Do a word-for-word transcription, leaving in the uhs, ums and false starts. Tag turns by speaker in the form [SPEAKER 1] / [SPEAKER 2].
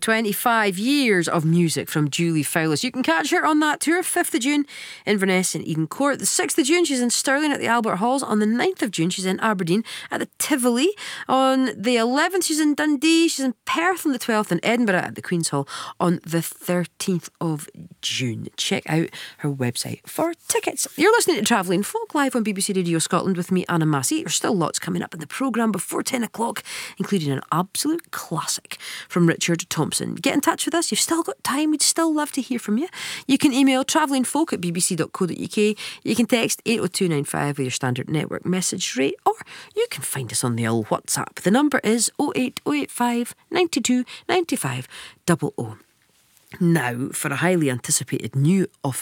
[SPEAKER 1] twenty-five years of music from Julie Fowlis. You can catch her on that tour, fifth of June in Inverness and Eden Court. The sixth of June, she's in Stirling at the Albert Halls. On the ninth of June, she's in Aberdeen at the Tivoli. On the eleventh, she's in Dundee. She's in Perth on the twelfth and Edinburgh at the Queen's Hall on the thirteenth of June. Check out her website for tickets. You're listening to Travelling Folk live on B B C Radio Scotland with me, Anna Massey. There's still lots coming up in the programme before ten o'clock, including an absolute classic from Richard Thompson. Get in touch with us. You've still got time. We'd still love to hear from you. You can email travellingfolk at b b c dot co dot u k. You can text eight oh two nine five with your standard network message rate, or you can find us on the old WhatsApp. The number is oh eight oh eight five nine two nine five oh oh. Now, for a highly anticipated new offer.